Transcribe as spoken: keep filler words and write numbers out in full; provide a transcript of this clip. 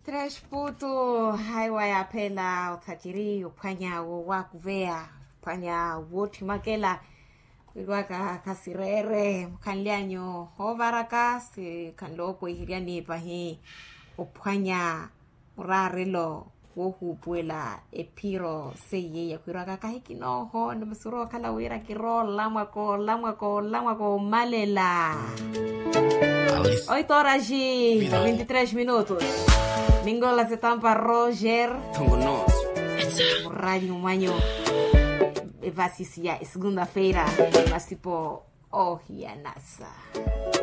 três puto haiwa ya pela utajiri upanya wa kuvea panya wote makela wilwaka kasirere mkanlianyo hovaraka si kanloko ihiriani pahi upanya murarelo wohupuela epiro seye ya kwiraka kahikinoho namasuro kala wira kiro lamwako lamwako lamwako malela. oito horas e vinte e três minutos. Mingola se tampa Roger. Rádio Manho. Vai se segunda-feira. Mas tipo, oh, Yanasa.